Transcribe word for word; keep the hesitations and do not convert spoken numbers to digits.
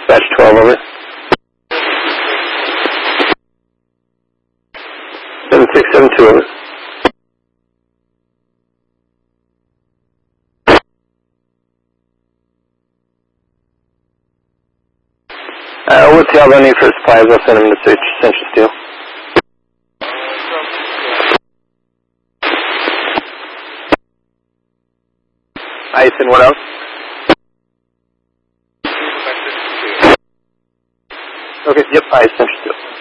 Dispatch twelve, over. seven six seven two, over. Uh, what's the other need for supplies? I'll send them to search Central Steel. Ice and what else? Okay, yep, ice, Central Steel.